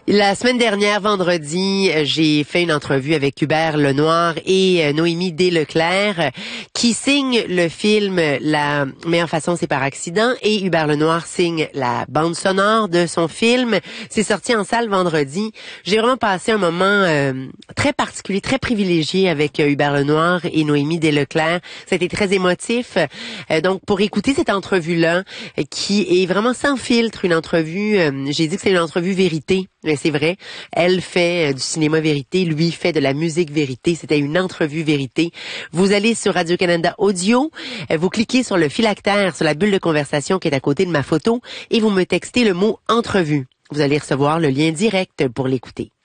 La semaine dernière, vendredi, j'ai fait une entrevue avec Hubert Lenoir et Noémie Desleclerc qui signent le film La meilleure façon, c'est par accident, et Hubert Lenoir signe la bande sonore de son film. C'est sorti en salle vendredi. J'ai vraiment passé un moment très particulier, très privilégié avec Hubert Lenoir et Noémie Desleclerc. Ça a été très émotif. Donc, pour écouter cette entrevue-là, qui est vraiment sans filtre, une entrevue, j'ai dit que c'est une entrevue vérité. C'est vrai. Elle fait du cinéma vérité, lui fait de la musique vérité. C'était une entrevue vérité. Vous allez sur Radio-Canada Audio, vous cliquez sur le phylactère, sur la bulle de conversation qui est à côté de ma photo et vous me textez le mot entrevue. Vous allez recevoir le lien direct pour l'écouter.